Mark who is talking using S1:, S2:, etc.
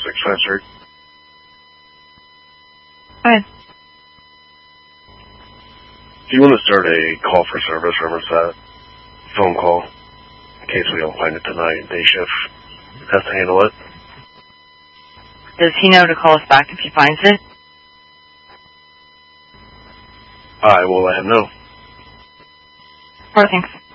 S1: Spencer.
S2: Hi.
S1: Do you want to start a call for service, reference that phone call, in case we don't find it tonight? Day shift has to handle it.
S2: Does he know to call us back if he finds it?
S1: I will let him know.
S2: Alright, thanks.